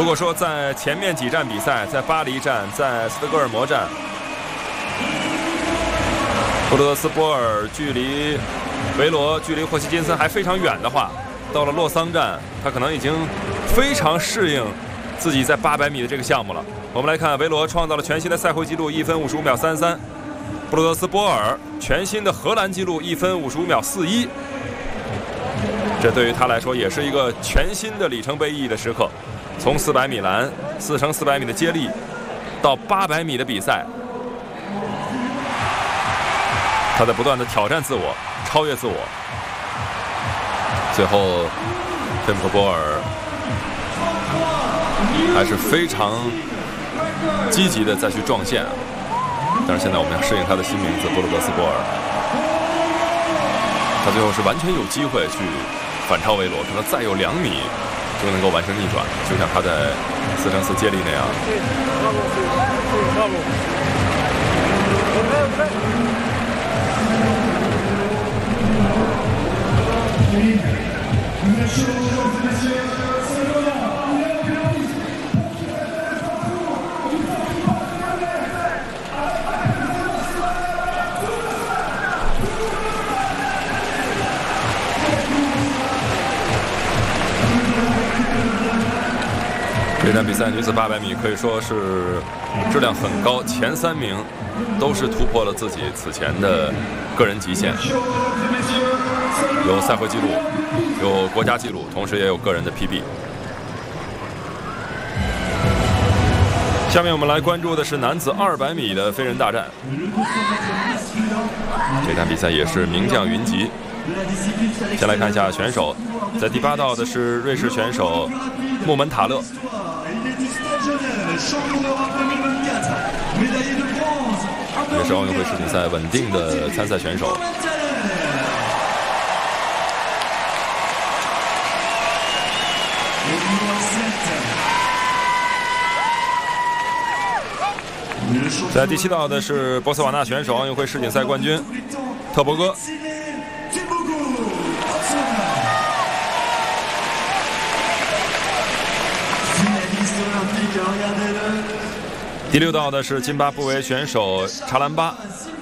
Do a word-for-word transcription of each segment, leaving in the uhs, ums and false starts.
果说在前面几站比赛，在巴黎站，在斯德哥尔摩站，布鲁德斯波尔距离维罗、距离霍奇金森还非常远的话，到了洛桑站，他可能已经非常适应自己在八百米的这个项目了。我们来看，维罗创造了全新的赛会纪录，一分五十五秒三三；布鲁德斯波尔全新的荷兰纪录，一分五十五秒四一。这对于他来说也是一个全新的里程碑意义的时刻。从四百米栏、四乘四百米的接力，到八百米的比赛，他在不断的挑战自我，超越自我。最后，菲姆特波尔还是非常积极的再去撞线。但是现在我们要适应他的新名字布鲁德斯波尔，他最后是完全有机会去反超维罗，可能再有两米就能够完成逆转，就像他在四乘四接力那样。这场比赛女子八百米可以说是质量很高，前三名都是突破了自己此前的个人极限，有赛会纪录，有国家纪录，同时也有个人的 P B。 下面我们来关注的是男子二百米的飞人大战，这场比赛也是名将云集。先来看一下选手，在第八道的是瑞士选手穆门塔勒，也是奥运会世锦赛稳定的参赛选手。在第七道的是波斯瓦纳选手，奥运会世锦赛冠军特博戈。第六道的是津巴布韦选手查兰巴。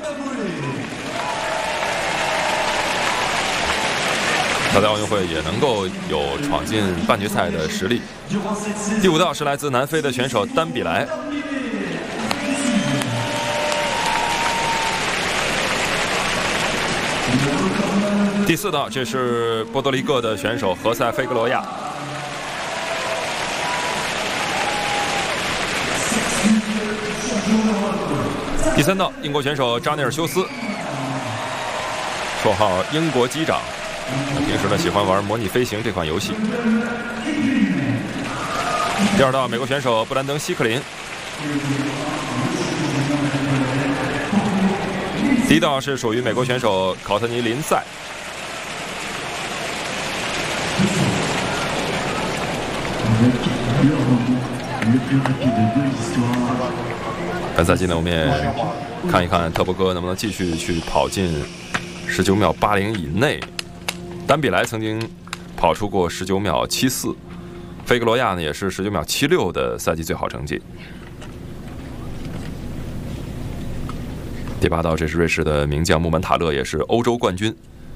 他在奥运会也能够有闯进半决赛的实力。第五道是来自南非的选手丹比莱。第四道，这是波多黎各的选手何塞·菲格罗亚。第三道，英国选手扎内尔·休斯，绰号英国机长，平时呢喜欢玩模拟飞行这款游戏。第二道，美国选手布兰登·希克林。第一道是属于美国选手考特尼·林赛。本赛季呢，我们也看一看特博戈能不能继续去跑进十九秒八零以内。丹比莱曾经跑出过十九秒七四，菲格罗亚呢也是十九秒七六的赛季最好成绩。第八道，这是瑞士的名将穆门塔勒，也是欧洲冠军。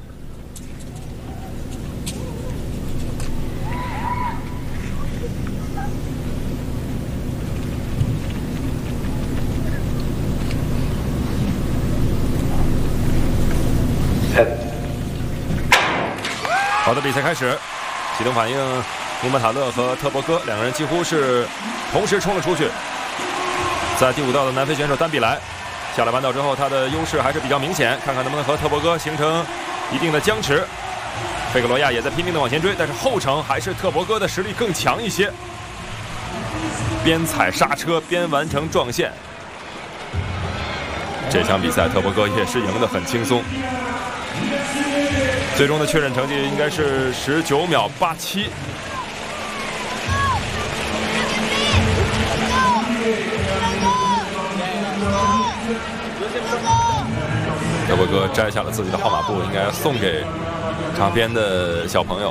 好的，比赛开始，启动反应，穆门塔勒和特博戈两个人几乎是同时冲了出去。在第五道的南非选手丹比莱下了弯道之后，他的优势还是比较明显，看看能不能和特博戈形成一定的僵持。费格罗亚也在拼命的往前追，但是后程还是特博戈的实力更强一些。边踩刹车边完成撞线，这场比赛特博戈也是赢得很轻松。最终的确认成绩应该是十九秒八七。特博戈摘下了自己的号码布，应该送给场边的小朋友。